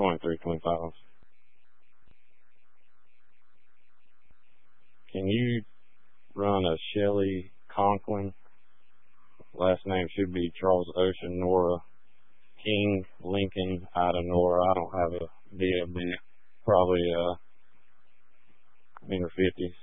23, 25. Can you run a Shelly Conklin? Last name should be Charles Ocean, Nora King, Lincoln, Ida Nora. I don't have a DOB. Probably in her 50s.